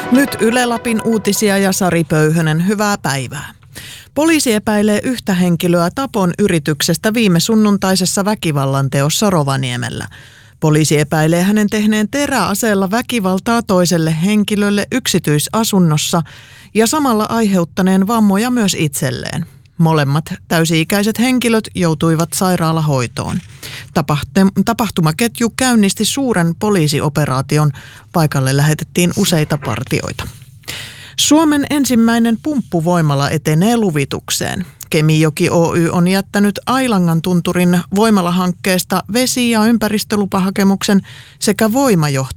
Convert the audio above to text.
Nyt Yle Lapin uutisia ja Sari Pöyhönen, hyvää päivää. Poliisi epäilee yhtä henkilöä tapon yrityksestä viime sunnuntaisessa väkivallanteossa Rovaniemellä. Poliisi epäilee hänen tehneen teräaseella väkivaltaa toiselle henkilölle yksityisasunnossa ja samalla aiheuttaneen vammoja myös itselleen. Molemmat täysi-ikäiset henkilöt joutuivat sairaalahoitoon. Tapahtumaketju käynnisti suuren poliisioperaation. Paikalle lähetettiin useita partioita. Suomen ensimmäinen pumppuvoimala etenee luvitukseen. Kemijoki Oy on jättänyt Ailangan tunturin voimalahankkeesta vesi- ja ympäristölupahakemuksen sekä voimajohtoa